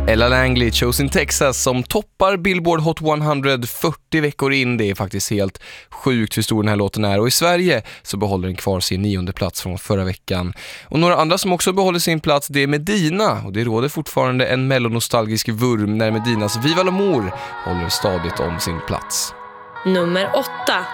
Ella Langley, Chosen Texas, som toppar Billboard Hot 100 40 veckor in. Det är faktiskt helt sjukt hur stor den här låten är. Och i Sverige så behåller den kvar sin 9:e plats från förra veckan. Och några andra som också behåller sin plats, det är Medina. Och det råder fortfarande en mellonostalgisk vurm när Medinas Viva l'Amour håller stadigt om sin plats. Nummer 8.